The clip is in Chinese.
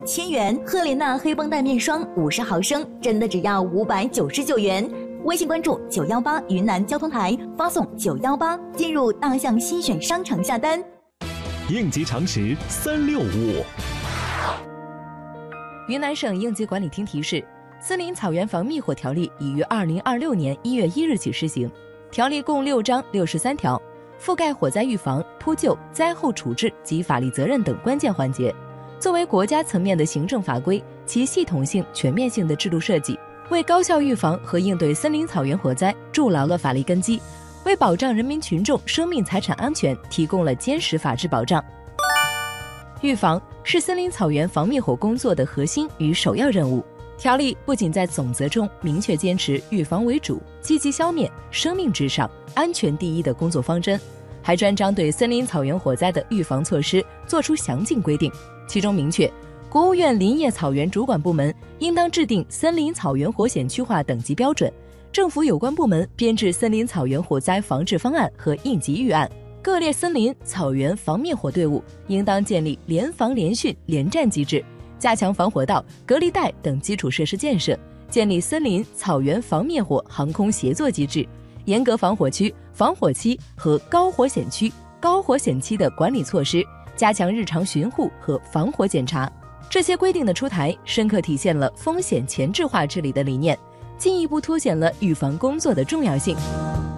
1000元，赫莲娜黑绷带面霜50毫升，真的只要599元。微信关注918云南交通台，发送918进入大象新选商城下单。 应急常识365。 云南省应急管理厅提示，森林草原防灭火条例已于2026年1月1日起施行。条例共6章63条，覆盖火灾预防、扑救、灾后处置及法律责任等关键环节。作为国家层面的行政法规，其系统性、全面性的制度设计，为高效预防和应对森林草原火灾筑牢了法律根基，为保障人民群众生命财产安全提供了坚实法治保障。预防是森林草原防灭火工作的核心与首要任务。条例不仅在总则中明确坚持预防为主、积极消灭、生命至上、安全第一的工作方针，还专章对森林草原火灾的预防措施作出详尽规定。其中明确，国务院林业草原主管部门应当制定森林草原火险区划等级标准，政府有关部门编制森林草原火灾防治方案和应急预案，各类森林草原防灭火队伍应当建立联防联训联战机制，加强防火道、隔离带等基础设施建设，建立森林草原防灭火航空协作机制，严格防火区、防火期和高火险区、高火险期的管理措施，加强日常巡护和防火检查。这些规定的出台，深刻体现了风险前置化治理的理念，进一步凸显了预防工作的重要性。